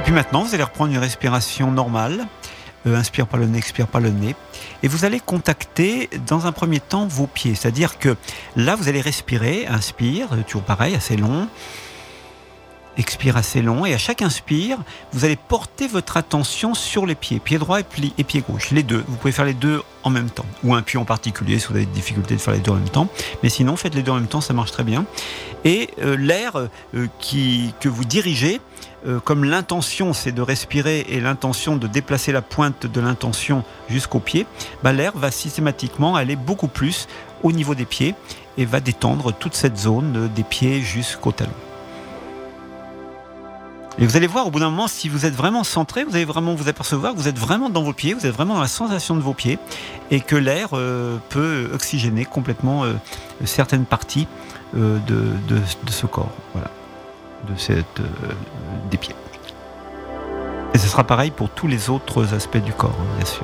puis maintenant, vous allez reprendre une respiration normale. Inspire par le nez, expire par le nez. Et vous allez contacter dans un premier temps vos pieds. C'est-à-dire que là, vous allez respirer. Inspire, toujours pareil, assez long. Expire assez long. Et à chaque inspire, vous allez porter votre attention sur les pieds. Pied droit et pied gauche. Les deux. Vous pouvez faire les deux en même temps. Ou un pied en particulier si vous avez des difficultés de faire les deux en même temps. Mais sinon, faites les deux en même temps, ça marche très bien. Et l'air que vous dirigez, comme l'intention c'est de respirer et l'intention de déplacer la pointe de l'intention jusqu'au pied, l'air va systématiquement aller beaucoup plus au niveau des pieds et va détendre toute cette zone des pieds jusqu'au talon. Et vous allez voir au bout d'un moment, si vous êtes vraiment centré, vous allez vraiment vous apercevoir que vous êtes vraiment dans vos pieds, vous êtes vraiment dans la sensation de vos pieds et que l'air peut oxygéner complètement certaines parties de ce corps, voilà, des pieds. Et ce sera pareil pour tous les autres aspects du corps, bien sûr.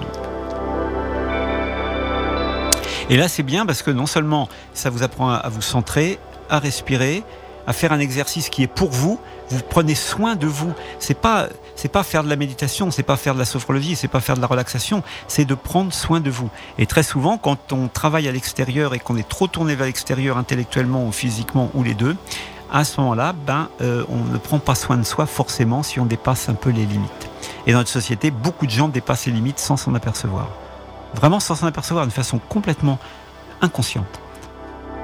Et là, c'est bien parce que non seulement ça vous apprend à vous centrer, à respirer, à faire un exercice qui est pour vous. Vous prenez soin de vous. C'est pas faire de la méditation, c'est pas faire de la sophrologie, c'est pas faire de la relaxation, c'est de prendre soin de vous. Et très souvent, quand on travaille à l'extérieur et qu'on est trop tourné vers l'extérieur intellectuellement ou physiquement ou les deux, à ce moment-là, on ne prend pas soin de soi forcément si on dépasse un peu les limites. Et dans notre société, beaucoup de gens dépassent les limites sans s'en apercevoir. Vraiment sans s'en apercevoir, d'une façon complètement inconsciente.